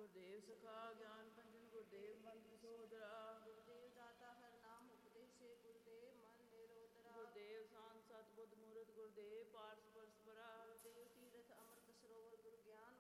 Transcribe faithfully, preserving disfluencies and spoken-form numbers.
ਗੁਰਦੇਵ ਸਖਾ ਗਿਆਨ ਪੰਜਨ ਗੁਰਦੇਵ ਮੰਤਰ ਸੋਦਰਾ ਗੁਰਦੇਵ ਦਾਤਾ ਹਰ ਨਾਮ ਉਪਦੇਸ਼ੇ ਗੁਰਦੇਵ ਮਨ ਨਿਰੋਦਰਾ ਗੁਰਦੇਵ ਸਾਨ ਸਤ ਬੁੱਧ ਮੂਰਤ ਗੁਰਦੇਵ ਪਾਰਸ